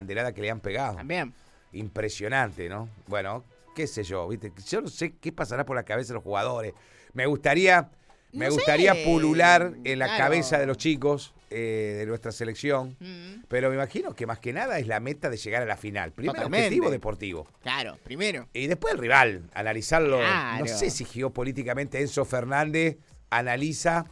banderada que le han pegado. También. Impresionante, ¿no? Bueno, qué sé yo, ¿viste? Yo no sé qué pasará por la cabeza de los jugadores. Me gustaría pulular en la cabeza de los chicos de nuestra selección, pero me imagino que más que nada es la meta de llegar a la final. Primero objetivo deportivo. Claro, primero. Y después el rival, analizarlo. Claro. No sé si geopolíticamente Enzo Fernández analiza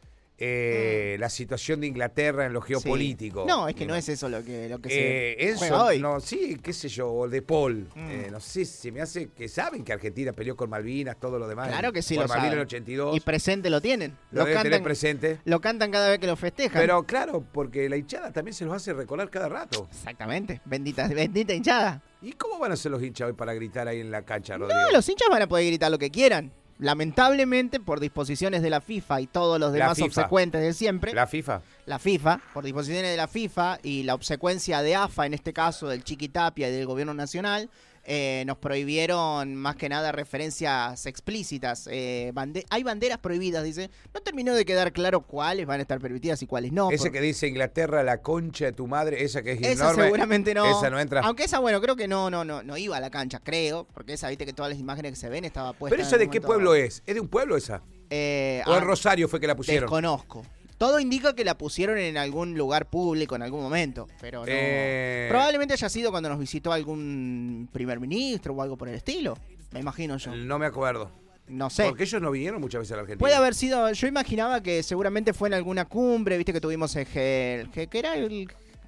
la situación de Inglaterra en lo geopolítico. Sí. No, es que no es eso lo que se Enzo, juega hoy. no, sí, qué sé yo, o de Paul. No sé, se me hace que saben que Argentina peleó con Malvinas, todo lo demás. Claro que sí por lo Malvinas saben. en el 82. Y presente lo tienen. Lo deben tener presente. Lo cantan cada vez que lo festejan. Pero claro, porque la hinchada también se los hace recordar cada rato. Exactamente. Bendita hinchada. ¿Y cómo van a ser los hinchas hoy para gritar ahí en la cancha, Rodrigo? No, los hinchas van a poder gritar lo que quieran. Lamentablemente, por disposiciones de la FIFA y todos los demás obsecuentes de siempre. ¿La FIFA? La FIFA, por disposiciones de la FIFA y la obsecuencia de AFA, en este caso del Chiqui Tapia y del Gobierno Nacional, nos prohibieron más que nada referencias explícitas. Hay banderas prohibidas, dice. No terminó de quedar claro cuáles van a estar permitidas y cuáles no. Ese que dice Inglaterra, la concha de tu madre, esa que es enorme. Esa seguramente no. Esa no entra. Aunque esa, bueno, creo que no iba a la cancha, creo. Porque esa, viste que todas las imágenes que se ven estaba puesta. ¿Pero esa de qué pueblo es? ¿Es de un pueblo esa? ¿O en Rosario fue que la pusieron? Desconozco. Todo indica que la pusieron en algún lugar público en algún momento, pero no. Probablemente haya sido cuando nos visitó algún primer ministro o algo por el estilo, me imagino yo. No me acuerdo. No sé. Porque ellos no vinieron muchas veces a la Argentina. Puede haber sido, yo imaginaba que seguramente fue en alguna cumbre, viste que tuvimos ¿qué era? El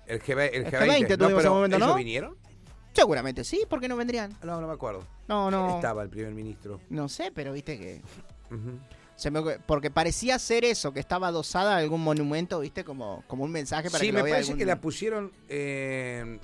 G20 tuvimos en un momento, ¿no? ¿Ellos vinieron? Seguramente sí, ¿por qué no vendrían? No me acuerdo. No. ¿Quién estaba el primer ministro? No sé, pero viste que... porque parecía ser eso, que estaba adosada a algún monumento, ¿viste? Como un mensaje para que lo vea. Sí, me parece que la pusieron en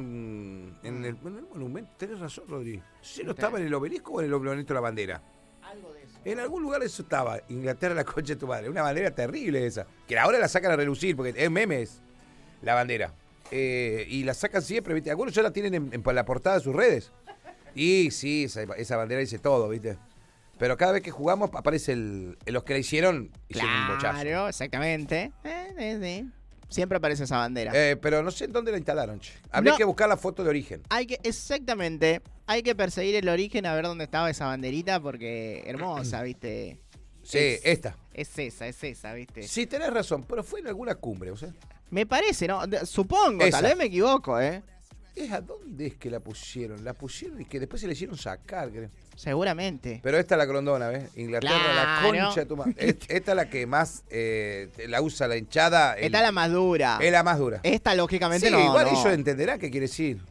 el monumento. Tenés razón, Rodrigo. Si no estaba en el obelisco o en el monumento de la bandera. Algo de eso. En algún lugar eso estaba. Inglaterra, la concha de tu madre. Una bandera terrible esa. Que ahora la sacan a relucir porque es memes la bandera. Y la sacan siempre, ¿viste? Algunos ya la tienen en la portada de sus redes. Y sí, esa bandera dice todo, ¿viste? Pero cada vez que jugamos aparece los que la hicieron un bochazo. Claro, exactamente. Sí. Siempre aparece esa bandera. Pero no sé en dónde la instalaron, che. Habría que buscar la foto de origen. Exactamente. Hay que perseguir el origen a ver dónde estaba esa banderita porque hermosa, ¿viste? Sí, esta. Es esa, ¿viste? Sí, tenés razón, pero fue en alguna cumbre, o sea. Me parece, ¿no? Supongo, Esa. tal vez me equivoco, ¿eh? ¿A dónde es que la pusieron? La pusieron y que después se le hicieron sacar, creo. Seguramente. Pero esta es la grondona, ¿ves? Inglaterra, Claro. la concha de tu madre. Esta es la que más la usa la hinchada. Esta es la más dura. Es la más dura. Esta, lógicamente, Sí, no. igual no. ellos entenderán qué quiere decir.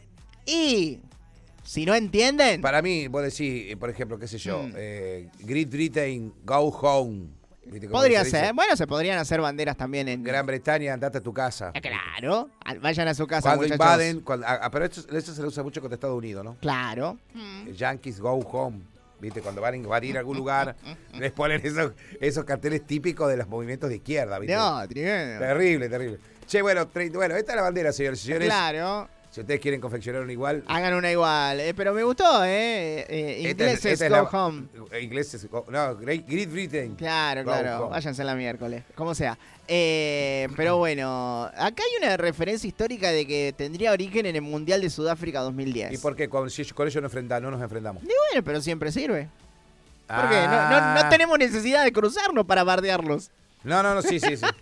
Y si no entienden... Para mí, vos decís, por ejemplo, qué sé yo, Great Britain, go home. ¿Viste cómo Podría se dice? ser. Bueno, se podrían hacer banderas también en... Gran Bretaña, andate a tu casa. Claro. Vayan a su casa, Cuando muchachos. invaden, pero esto se le usa mucho contra Estados Unidos, ¿no? Claro. Yankees, go home. ¿Viste? Cuando van a invadir algún lugar, les ponen esos carteles típicos de los movimientos de izquierda, ¿viste? No, tremendo. Terrible. Che, bueno, esta es la bandera, señores y señores. Claro. Si ustedes quieren confeccionar una igual. Hagan una igual. Pero me gustó, ingleses, esta es go home. Ingleses, no, Great Britain. Claro. Go home. Váyanse la miércoles. Como sea. Pero bueno, acá hay una referencia histórica de que tendría origen en el Mundial de Sudáfrica 2010. ¿Y por qué? Con ellos no nos enfrentamos. Y bueno, pero siempre sirve. Porque no tenemos necesidad de cruzarnos para bardearlos. No, sí.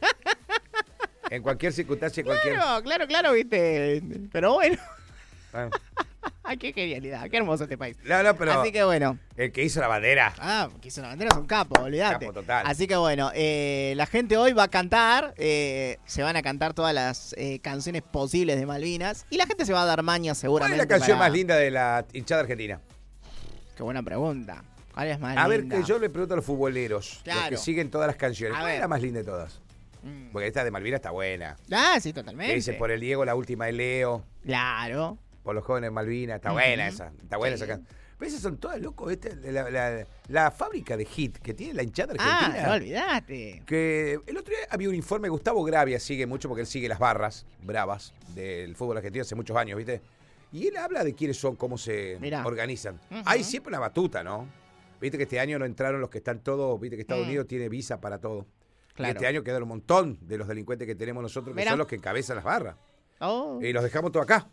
En cualquier circunstancia, Claro, viste. Pero bueno. Bueno. Ay, qué genialidad, qué hermoso este país. No, pero Así que bueno. el que hizo la bandera. Que hizo la bandera es un capo, olvídate. Capo total. Así que bueno, la gente hoy va a cantar, se van a cantar todas las canciones posibles de Malvinas y la gente se va a dar maña ¿Cuál seguramente. es la canción más linda de la hinchada argentina? Qué buena pregunta. ¿Cuál es más A ver, linda? que yo le pregunto a los futboleros, los Claro. que siguen todas las canciones. A ¿Cuál es ver. la más linda de todas? Porque esta de Malvinas está buena. Sí, totalmente. Que dice por el Diego, la última de Leo. Claro. Por los jóvenes de Malvinas. Está buena esa. Está buena esa canción. Pero esas son todas locos. La fábrica de hit que tiene la hinchada argentina. No olvidate. Que el otro día había un informe, Gustavo Gravia sigue mucho porque él sigue las barras bravas del fútbol argentino hace muchos años, ¿viste? Y él habla de quiénes son, cómo se organizan. Hay siempre una batuta, ¿no? Viste que este año no entraron los que están todos, viste que Estados Unidos tiene visa para todo. Claro. Y este año quedaron un montón de los delincuentes que tenemos nosotros, que son los que encabezan las barras. Y los dejamos todos acá.